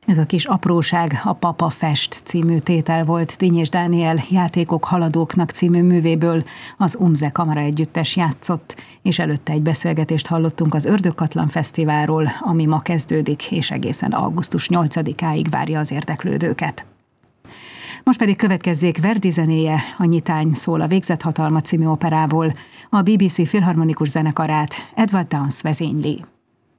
Ez a kis apróság a Papa fest című tétel volt Dinnyés Dániel Játékok haladóknak című művéből, az UMZE Kamara Együttes játszott, és előtte egy beszélgetést hallottunk az Ördögkatlan Fesztiválról, ami ma kezdődik, és egészen augusztus 8-áig várja az érdeklődőket. Most pedig következzék Verdi zenéje, a nyitány szól a Végzett hatalma című operából, a BBC Filharmonikus Zenekarát Edward Downes vezényli.